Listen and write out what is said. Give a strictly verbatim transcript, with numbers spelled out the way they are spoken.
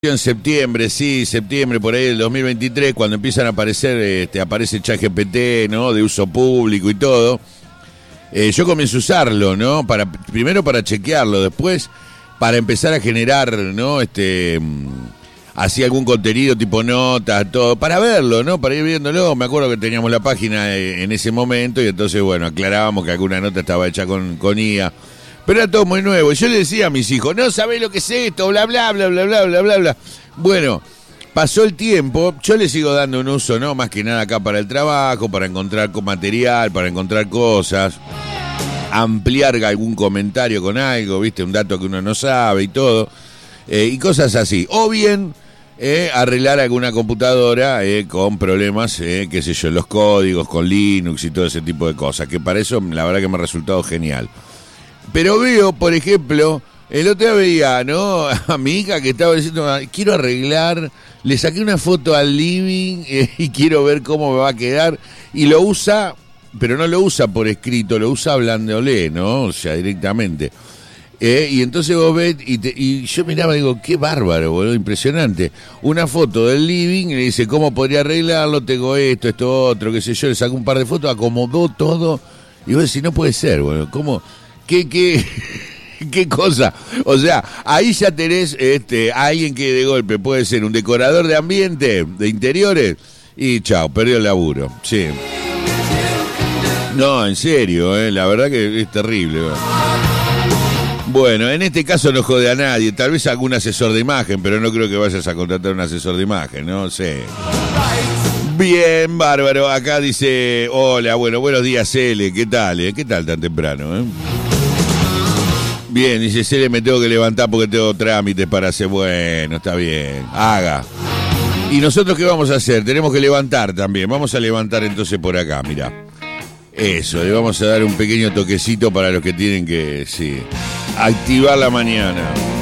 En septiembre, sí, septiembre, por ahí del dos mil veintitrés, cuando empiezan a aparecer, este, aparece ChatGPT, ¿no? De uso público y todo. Eh, yo comienzo a usarlo, ¿no? Para, primero para chequearlo, después para empezar a generar, ¿no? Este, así algún contenido tipo notas, todo, para verlo, ¿no? Para ir viéndolo. Me acuerdo que teníamos la página en ese momento y entonces, bueno, aclarábamos que alguna nota estaba hecha con, con I A. Pero era todo muy nuevo. Y yo le decía a mis hijos, no sabés lo que es esto, bla, bla, bla, bla, bla, bla, bla, bla. Bueno, pasó el tiempo, yo le sigo dando un uso, ¿no? Más que nada acá para el trabajo, para encontrar material, para encontrar cosas, ampliar algún comentario con algo, ¿viste? Un dato que uno no sabe y todo, eh, y cosas así. O bien, eh, arreglar alguna computadora eh, con problemas, eh, qué sé yo, los códigos, con Linux y todo ese tipo de cosas, que para eso la verdad que me ha resultado genial. Pero veo, por ejemplo, el otro día veía, ¿no? A mi hija que estaba diciendo, quiero arreglar, le saqué una foto al living eh, y quiero ver cómo me va a quedar. Y lo usa, pero no lo usa por escrito, lo usa hablándole, ¿no? O sea, directamente. Eh, y entonces vos ves, y, te, y yo miraba y digo, qué bárbaro, boludo, impresionante. Una foto del living y le dice, ¿cómo podría arreglarlo? Tengo esto, esto, otro, qué sé yo. Le sacó un par de fotos, acomodó todo. Y vos decís, no puede ser, boludo, ¿cómo...? ¿Qué, qué, qué cosa? O sea, ahí ya tenés este, a alguien que de golpe puede ser un decorador de ambiente, de interiores, y chao, perdió el laburo. Sí. No, en serio, eh, la verdad que es terrible. Bueno, en este caso no jode a nadie, tal vez algún asesor de imagen, pero no creo que vayas a contratar un asesor de imagen, no sé. Bien, bárbaro. Acá dice, hola, bueno, buenos días, L. ¿Qué tal? Eh? ¿Qué tal tan temprano? Eh? Bien, dice, Cele, me tengo que levantar porque tengo trámites para hacer. Bueno, está bien, haga. ¿Y nosotros qué vamos a hacer? Tenemos que levantar también. Vamos a levantar entonces por acá, mirá. Eso, le vamos a dar un pequeño toquecito para los que tienen que, sí, activar la mañana.